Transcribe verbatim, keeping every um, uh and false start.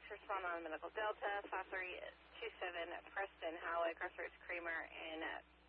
six, respond on Medical Delta, five three two seven Preston Highway, Crossroads Creamer, and